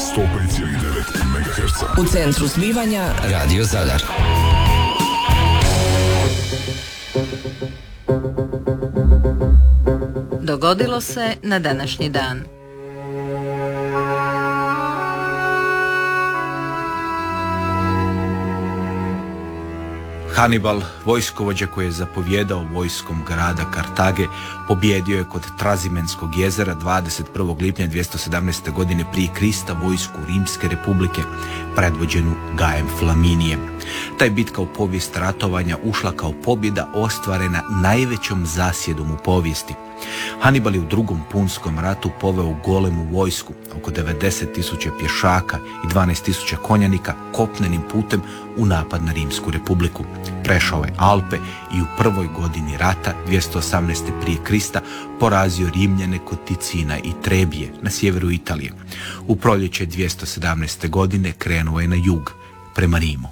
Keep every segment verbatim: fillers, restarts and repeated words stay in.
sto pet zarez devet megaherca. U centru zbivanja Radio Zadar. Dogodilo se na današnji dan. Hanibal, vojskovođa koji je zapovjedao vojskom grada Kartage, pobjedio je kod Trazimenskog jezera dvadeset prvog lipnja dvjesto sedamnaeste. godine prije Krista vojsku Rimske republike, predvođenu Gajem Flaminijem. Ta je bitka u povijest ratovanja ušla kao pobjeda ostvarena najvećom zasjedom u povijesti. Hanibal je u drugom punskom ratu poveo golemu vojsku, oko devedeset tisuća pješaka i dvanaest tisuća konjanika kopnenim putem u napad na Rimsku republiku. Prešao je Alpe i u prvoj godini rata dvjesto osamnaeste. prije Krista porazio Rimljane kod Ticina i Trebije na sjeveru Italije. U proljeće dvjesto sedamnaeste. godine krenuo je na jug, prema Rimu.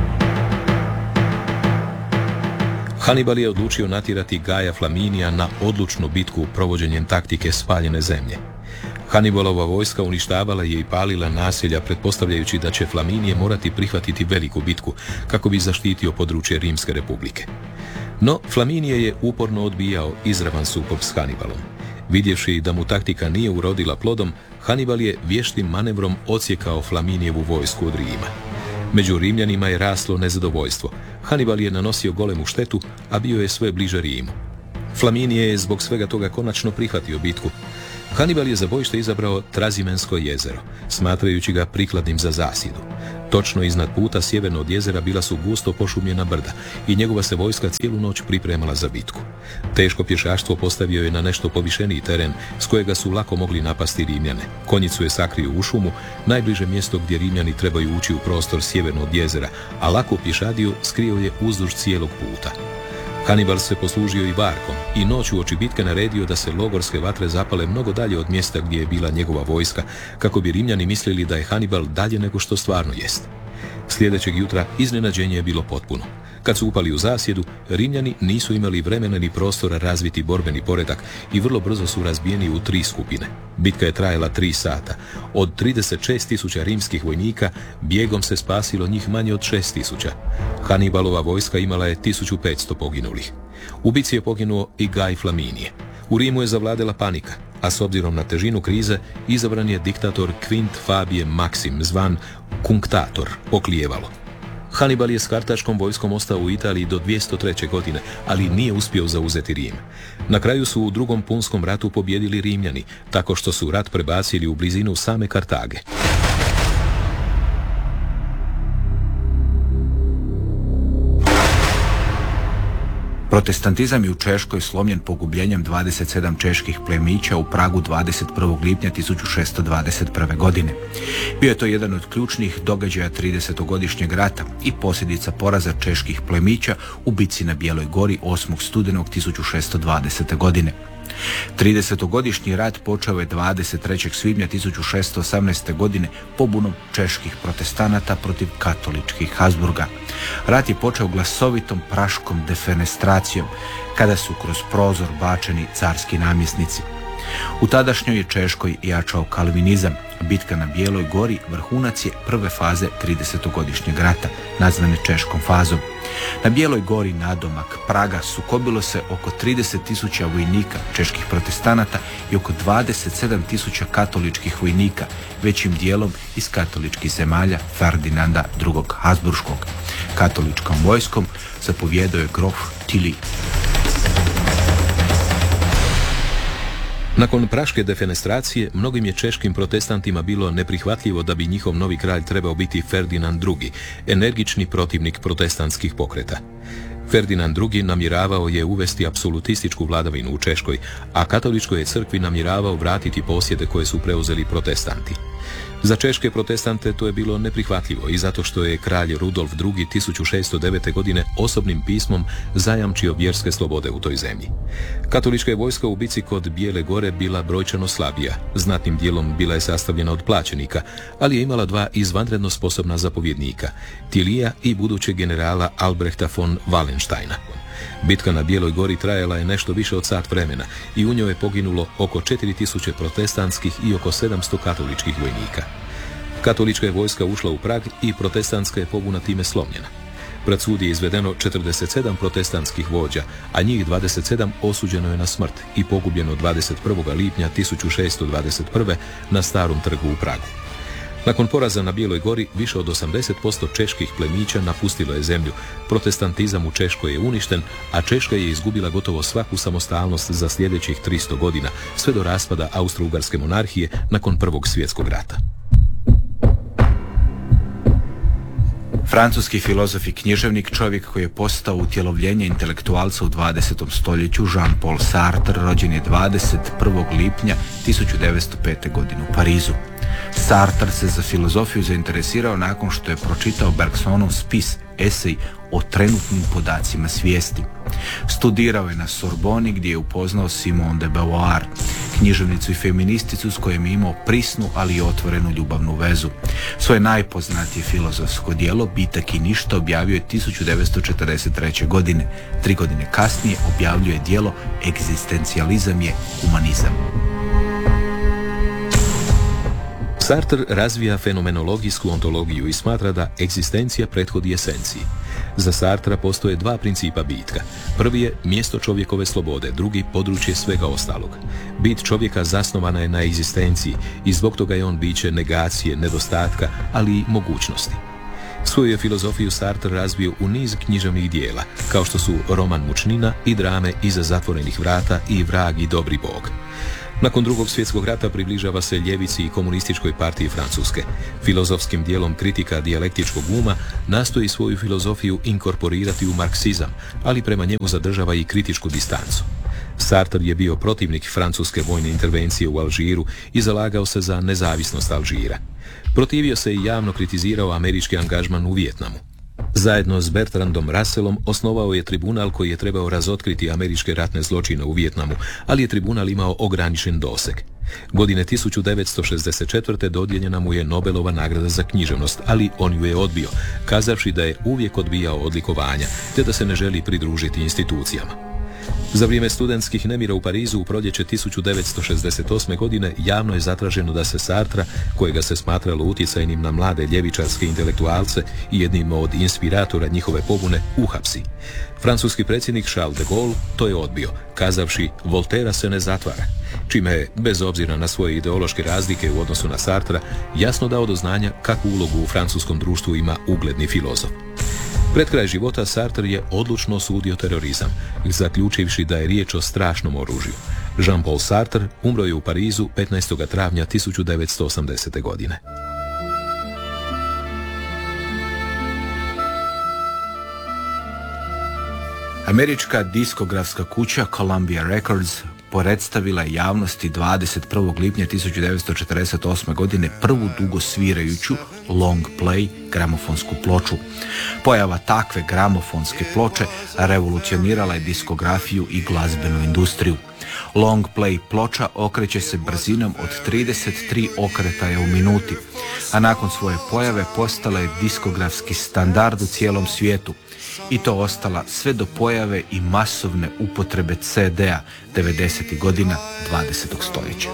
Hanibal je odlučio natjerati Gaja Flaminija na odlučnu bitku provođenjem taktike spaljene zemlje. Hanibalova vojska uništavala je i palila naselja, pretpostavljajući da će Flaminije morati prihvatiti veliku bitku kako bi zaštitio područje Rimske republike. No, Flaminije je uporno odbijao izravan sukob s Hanibalom. Vidjevši da mu taktika nije urodila plodom, Hanibal je vještim manevrom odsjekao Flaminijevu vojsku od Rima. Među Rimljanima je raslo nezadovoljstvo. Hanibal je nanosio golemu štetu, a bio je sve bliže Rimu. Flaminije je zbog svega toga konačno prihvatio bitku. Hanibal je za bojište izabrao Trazimensko jezero, smatrajući ga prikladnim za zasjedu. Točno iznad puta sjeverno od jezera bila su gusto pošumljena brda i njegova se vojska cijelu noć pripremala za bitku. Teško pješaštvo postavio je na nešto povišeniji teren s kojega su lako mogli napasti Rimljane. Konjicu je sakrio u šumu, najbliže mjesto gdje Rimljani trebaju ući u prostor sjeverno od jezera, a laku pješadiju skrio je uzduž cijelog puta. Hanibal se poslužio i varkom i noć uoči bitke naredio da se logorske vatre zapale mnogo dalje od mjesta gdje je bila njegova vojska, kako bi Rimljani mislili da je Hanibal dalje nego što stvarno jest. Sljedećeg jutra iznenađenje je bilo potpuno. Kad su upali u zasjedu, Rimljani nisu imali vremena ni prostora razviti borbeni poredak i vrlo brzo su razbijeni u tri skupine. Bitka je trajala tri sata. Od trideset šest tisuća rimskih vojnika bijegom se spasilo njih manje od šest tisuća. Hanibalova vojska imala je tisuću petsto poginulih. U bitci je poginuo i Gaj Flaminije. U Rimu je zavladala panika, a s obzirom na težinu krize izabran je diktator Quint Fabije Maksim, zvan Kunktator, oklijevalo. Hanibal je s kartaškom vojskom ostao u Italiji do dvjesto treće. godine, ali nije uspio zauzeti Rim. Na kraju su u drugom punskom ratu pobjedili Rimljani, tako što su rat prebacili u blizinu same Kartage. Protestantizam je u Češkoj slomljen pogubljenjem dvadeset sedam čeških plemića u Pragu dvadeset prvog lipnja tisuću šesto dvadeset prve. godine. Bio je to jedan od ključnih događaja tridesetogodišnjeg rata i posljedica poraza čeških plemića u bitci na Bijeloj gori osmog studenog tisuću šesto dvadesete. godine. tridesetogodišnji rat počeo je dvadeset trećeg svibnja tisuću šesto osamnaeste. godine pobunom čeških protestanata protiv katoličkih Habsburga. Rat je počeo glasovitom praškom defenestracijom, kada su kroz prozor bačeni carski namjesnici. U tadašnjoj je Češkoj jačao kalvinizam. Bitka na Bijeloj gori vrhunac je prve faze tridesetogodišnjeg rata, nazvane Češkom fazom. Na Bijeloj gori nadomak Praga sukobilo se oko trideset tisuća vojnika čeških protestanata i oko dvadeset sedam tisuća katoličkih vojnika, većim dijelom iz katoličkih zemalja Ferdinanda drugog. Habsburškog. Katoličkom vojskom zapovjedao je grof Tilly. Nakon praške defenestracije, mnogim je češkim protestantima bilo neprihvatljivo da bi njihov novi kralj trebao biti Ferdinand drugi, energični protivnik protestantskih pokreta. Ferdinand drugi namjeravao je uvesti apsolutističku vladavinu u Češkoj, a katoličkoj je crkvi namjeravao vratiti posjede koje su preuzeli protestanti. Za češke protestante to je bilo neprihvatljivo i zato što je kralj Rudolf drugi tisuću šesto devete. godine osobnim pismom zajamčio vjerske slobode u toj zemlji. Katolička je vojska u bici kod Bijele gore bila brojčano slabija, znatnim dijelom bila je sastavljena od plaćenika, ali je imala dva izvanredno sposobna zapovjednika, Tilija i budućeg generala Albrehta von Wallensteina. Bitka na Bijeloj gori trajala je nešto više od sat vremena i u njoj je poginulo oko četiri tisuće protestantskih i oko sedamsto katoličkih vojnika. Katolička je vojska ušla u Prag i protestantska je pobuna time slomljena. Pred sud je izvedeno četrdeset sedam protestantskih vođa, a njih dvadeset sedam osuđeno je na smrt i pogubljeno dvadeset prvog lipnja tisuću šessto dvadeset prve. na Starom trgu u Pragu. Nakon poraza na Bijeloj gori, više od osamdeset posto čeških plemića napustilo je zemlju. Protestantizam u Češkoj je uništen, a Češka je izgubila gotovo svaku samostalnost za sljedećih tristo godina, sve do raspada Austro-Ugarske monarhije nakon Prvog svjetskog rata. Francuski filozof i književnik, čovjek koji je postao utjelovljenje intelektualca u dvadesetom stoljeću, Jean-Paul Sartre, rođen je dvadeset prvog lipnja tisuću devetsto pete. godine u Parizu. Sartre se za filozofiju zainteresirao nakon što je pročitao Bergsonov spis, esej o trenutnim podacima svijesti. Studirao je na Sorboni gdje je upoznao Simone de Beauvoir, književnicu i feministicu s kojom je imao prisnu, ali i otvorenu ljubavnu vezu. Svoje najpoznatije filozofsko djelo Bitak i ništa objavio je tisuću devetsto četrdeset treće. godine. Tri godine kasnije objavljuje djelo Egzistencijalizam je humanizam. Sartre razvija fenomenologijsku ontologiju i smatra da egzistencija prethodi esenciji. Za Sartra postoje dva principa bitka. Prvi je mjesto čovjekove slobode, drugi područje svega ostalog. Bit čovjeka zasnovana je na egzistenciji i zbog toga je on biće negacije, nedostatka, ali i mogućnosti. Svoju je filozofiju Sartre razvio u niz književnih dijela, kao što su Roman mučnina i drame Iza zatvorenih vrata i Vrag i dobri bog. Nakon Drugog svjetskog rata približava se ljevici i komunističkoj partiji Francuske. Filozofskim dijelom Kritika dijalektičkog uma nastoji svoju filozofiju inkorporirati u marksizam, ali prema njemu zadržava i kritičku distancu. Sartre je bio protivnik francuske vojne intervencije u Alžiru i zalagao se za nezavisnost Alžira. Protivio se i javno kritizirao američki angažman u Vijetnamu. Zajedno s Bertrandom Russellom osnovao je tribunal koji je trebao razotkriti američke ratne zločine u Vijetnamu, ali je tribunal imao ograničen doseg. Godine tisuću devetsto šezdeset četvrte. dodijeljena mu je Nobelova nagrada za književnost, ali on ju je odbio, kazavši da je uvijek odbijao odlikovanja, te da se ne želi pridružiti institucijama. Za vrijeme studentskih nemira u Parizu u proljeće tisuću devetsto šezdeset osme. godine javno je zatraženo da se Sartra, kojega se smatralo utjecajnim na mlade ljevičarske intelektualce i jednim od inspiratora njihove pobune, uhapsi. Francuski predsjednik Charles de Gaulle to je odbio, kazavši Voltera se ne zatvara, čime je, bez obzira na svoje ideološke razlike u odnosu na Sartra, jasno dao do znanja kakvu ulogu u francuskom društvu ima ugledni filozof. Pred kraj života Sartre je odlučno osudio terorizam, zaključivši da je riječ o strašnom oružju. Jean-Paul Sartre umro je u Parizu petnaestog travnja tisuću devetsto osamdesete. godine. Američka diskografska kuća Columbia Records predstavila je javnosti dvadeset prvog lipnja tisuću devetsto četrdeset osme. godine prvu dugo svirajuću long play gramofonsku ploču. Pojava takve gramofonske ploče revolucionirala je diskografiju i glazbenu industriju. Long play ploča okreće se brzinom od trideset tri okretaja u minuti, a nakon svoje pojave postala je diskografski standard u cijelom svijetu. I to ostala sve do pojave i masovne upotrebe ce de a devedesetih godina dvadesetog stoljeća.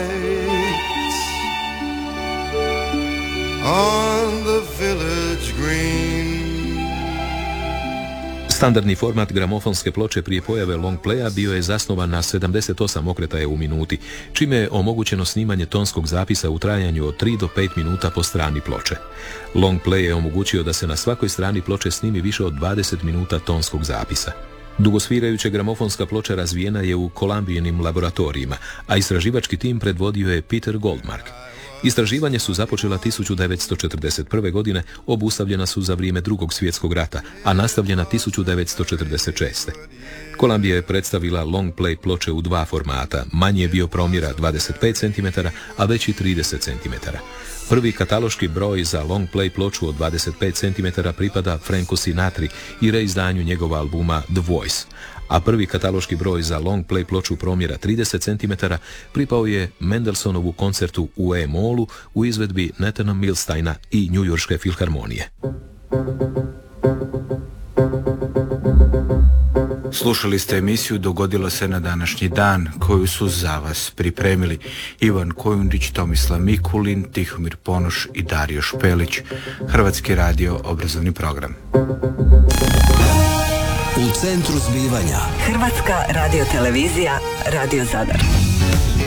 Standardni format gramofonske ploče prije pojave long playa bio je zasnovan na sedamdeset osam okretaja u minuti, čime je omogućeno snimanje tonskog zapisa u trajanju od tri do pet minuta po strani ploče. Long play je omogućio da se na svakoj strani ploče snimi više od dvadeset minuta tonskog zapisa. Dugosvirajuća gramofonska ploča razvijena je u Columbijinim laboratorijima, a istraživački tim predvodio je Peter Goldmark. Istraživanje su započela tisuću devetsto četrdeset prve. godine, obustavljena su za vrijeme Drugog svjetskog rata, a nastavljena tisuću devetsto četrdeset šeste. Columbia je predstavila long play ploče u dva formata, manji je bio promjera dvadeset pet centimetara, a veći trideset centimetara. Prvi kataloški broj za long play ploču od dvadeset pet centimetara pripada Franku Sinatri i reizdanju njegova albuma The Voice, a prvi kataloški broj za long play ploču promjera trideset centimetara pripao je Mendelsonovu koncertu u E-molu u izvedbi Nathana Milsteina i Njujorške filharmonije. Slušali ste emisiju Dogodilo se na današnji dan, koju su za vas pripremili Ivan Kojundić, Tomislav Mikulin, Tihomir Ponoš i Dario Špelić. Hrvatski radio, obrazovni program. U centru zbivanja Hrvatska radiotelevizija, Radio Zadar.